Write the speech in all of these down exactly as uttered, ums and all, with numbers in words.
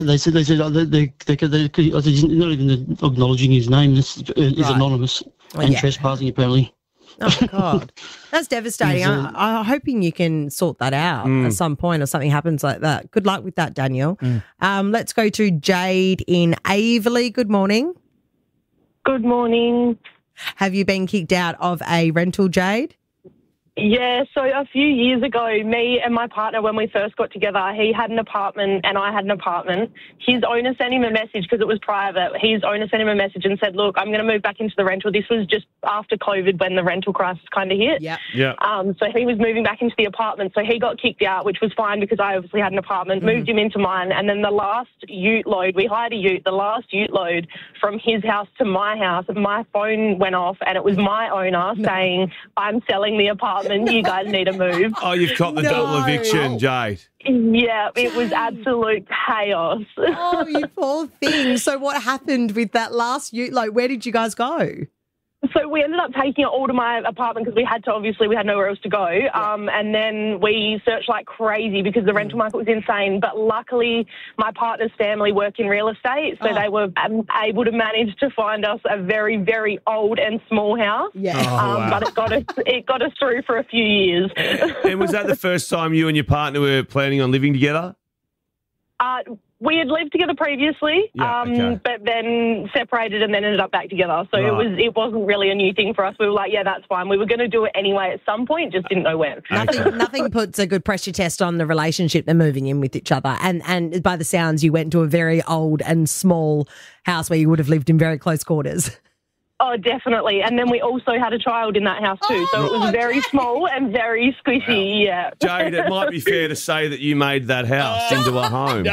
They said they said oh, they they they, they, they not even acknowledging his name. This is right. anonymous well, and yeah. trespassing apparently. Oh God, that's devastating. I'm, I'm hoping you can sort that out mm. at some point, or something happens like that. Good luck with that, Daniel. Mm. Um, let's go to Jade in Averley. Good morning. Good morning. Have you been kicked out of a rental, Jade? Yeah, so a few years ago, me and my partner, when we first got together, he had an apartment and I had an apartment. His owner sent him a message because it was private. His owner sent him a message and said, look, I'm going to move back into the rental. This was just after COVID when the rental crisis kind of hit. Yeah. Yeah. Um, so he was moving back into the apartment. So he got kicked out, which was fine because I obviously had an apartment, mm-hmm. moved him into mine. And then the last ute load, we hired a ute, the last ute load from his house to my house, my phone went off and it was my owner no. saying, I'm selling the apartment. You guys need to move. Oh, you've got the no. double eviction, Jade. Yeah, it was absolute chaos. Oh, you poor thing. So what happened with that last ute load? Where did you guys go? So we ended up taking it all to my apartment because we had to, obviously, we had nowhere else to go. Yeah. Um, and then we searched like crazy because the rental market was insane. But luckily, my partner's family work in real estate, so oh. they were um, able to manage to find us a very, very old and small house. Yeah. Oh, um, wow. But it got us, it got us through for a few years. And was that the first time you and your partner were planning on living together? Uh, we had lived together previously, yeah, um, okay. but then separated and then ended up back together. So right. it was it wasn't really a new thing for us. We were like, yeah, that's fine. We were going to do it anyway at some point, just didn't know when. Nothing, nothing puts a good pressure test on the relationship they're moving in with each other. And and by the sounds, you went to a very old and small house where you would have lived in very close quarters. Oh, definitely. And then we also had a child in that house too. So it was Oh, very Jade. small and very squishy, yeah. Jade, it might be fair to say that you made that house into a home.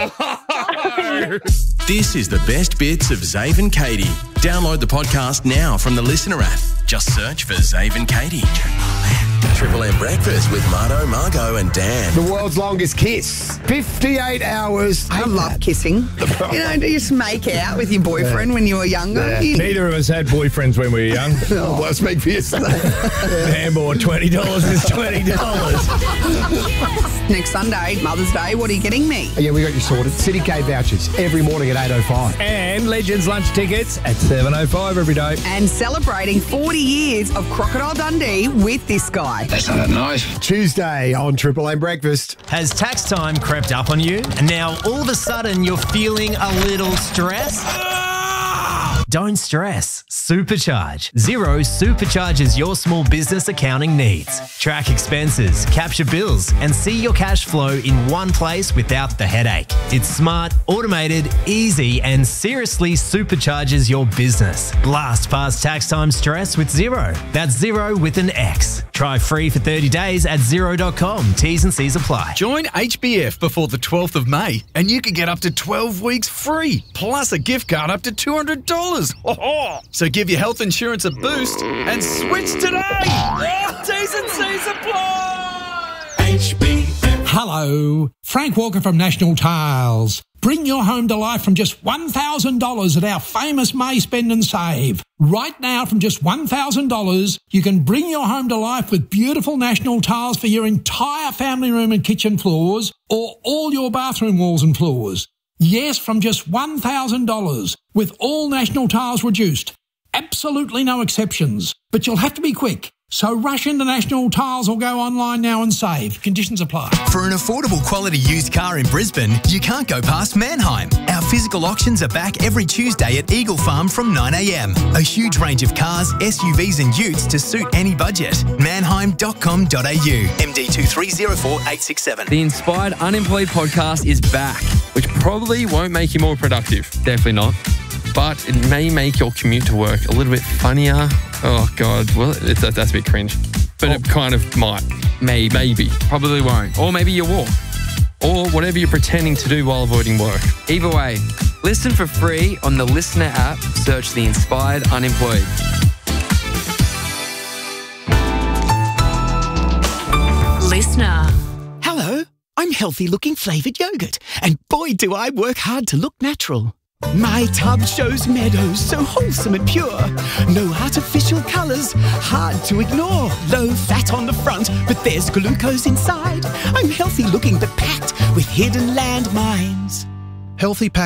This is the best bits of Zave and Katie. Download the podcast now from the Listener app. Just search for Zave and Katie. Triple M Breakfast with Marto, Margot and Dan. The world's longest kiss. fifty-eight hours. I love kissing. You know, you just make out with your boyfriend yeah. when you were younger. Yeah. You... Neither of us had boyfriends when we were young. Oh, well, speak for yourself. Handball, twenty dollars is twenty dollars. Next Sunday, Mother's Day, what are you getting me? Yeah, we got you sorted. City K vouchers every morning at eight oh five. And Legends lunch tickets at seven oh five every day. And celebrating forty years of Crocodile Dundee with this guy. That's not nice. Tuesday on Triple M Breakfast. Has tax time crept up on you? And now all of a sudden you're feeling a little stressed? Don't stress. Supercharge. Xero supercharges your small business accounting needs. Track expenses, capture bills, and see your cash flow in one place without the headache. It's smart, automated, easy, and seriously supercharges your business. Blast past tax time stress with Xero. That's Xero with an X. Try free for thirty days at xero dot com. T's and C's apply. Join H B F before the twelfth of May and you could get up to twelve weeks free, plus a gift card up to two hundred dollars. Oh, so give your health insurance a boost and switch today. Oh, T's and C's apply. H B F. Hello, Frank Walker from National Tiles. Bring your home to life from just one thousand dollars at our famous May Spend and Save. Right now, from just one thousand dollars, you can bring your home to life with beautiful National Tiles for your entire family room and kitchen floors or all your bathroom walls and floors. Yes, from just one thousand dollars, with all National Tiles reduced. Absolutely no exceptions. But you'll have to be quick. So rush into National Tiles or go online now and save. Conditions apply. For an affordable quality used car in Brisbane, you can't go past Manheim. Our physical auctions are back every Tuesday at Eagle Farm from nine a m. A huge range of cars, S U Vs and utes to suit any budget. manheim dot com dot a u. M D two three zero four eight six seven. The Inspired Unemployed podcast is back, which probably won't make you more productive. Definitely not. But it may make your commute to work a little bit funnier. Oh, God. Well, it's, that's a bit cringe. But oh. it kind of might. Maybe. Maybe. Probably won't. Or maybe you walk. Or whatever you're pretending to do while avoiding work. Either way, listen for free on the Listener app. Search The Inspired Unemployed. Listener. Hello, I'm Healthy Looking Flavoured Yogurt. And boy, do I work hard to look natural. My tub shows meadows so wholesome and pure. No artificial colours, hard to ignore. Low fat on the front, but there's glucose inside. I'm healthy looking but packed with hidden landmines. Healthy pack.